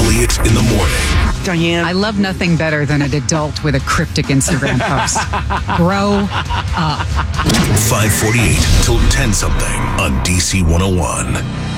Elliott in the morning. Diane. I love nothing better than an adult with a cryptic Instagram post. Grow up. 548 till 10 something on DC 101.